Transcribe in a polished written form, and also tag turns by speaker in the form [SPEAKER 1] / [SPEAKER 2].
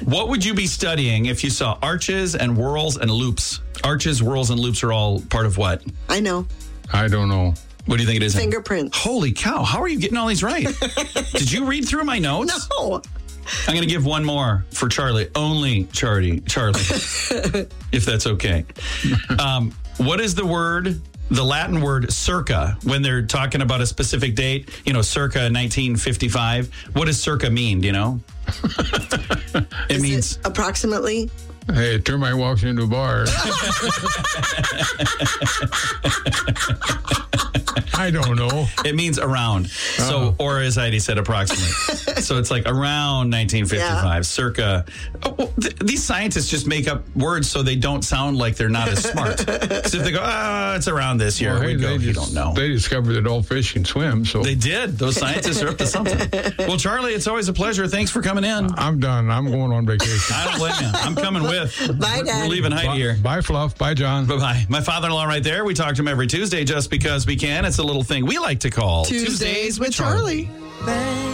[SPEAKER 1] What would you be studying if you saw arches and whorls and loops? Arches, whorls, and loops are all part of what?
[SPEAKER 2] I know.
[SPEAKER 3] I don't know.
[SPEAKER 1] What do you think it is?
[SPEAKER 2] Fingerprints.
[SPEAKER 1] Holy cow. How are you getting all these right? Did you read through my notes?
[SPEAKER 2] No.
[SPEAKER 1] I'm going to give one more for Charlie. Only Charlie, if that's okay. What is the Latin word circa, when they're talking about a specific date, circa 1955? What does circa mean, do you know? It means
[SPEAKER 2] approximately.
[SPEAKER 3] Hey, a termite walks into a bar. I don't know.
[SPEAKER 1] It means around. So, or as Heidi said, approximately. So it's like around 1955, circa. These scientists just make up words so they don't sound like they're not as smart. Because if they go, it's around this year,
[SPEAKER 3] Well,
[SPEAKER 1] we go, you don't know.
[SPEAKER 3] They discovered that all fish can swim, so.
[SPEAKER 1] They did. Those scientists are up to something. Well, Charlie, it's always a pleasure. Thanks for coming in.
[SPEAKER 3] I'm done. I'm going on vacation.
[SPEAKER 1] I don't blame you. I'm coming with.
[SPEAKER 2] Bye, Dad.
[SPEAKER 1] We're leaving Heidi here.
[SPEAKER 3] Bye, Fluff. Bye, John.
[SPEAKER 1] Bye-bye. My father-in-law right there. We talk to him every Tuesday just because we can. It's a little thing we like to call
[SPEAKER 2] Tuesdays with Charlie.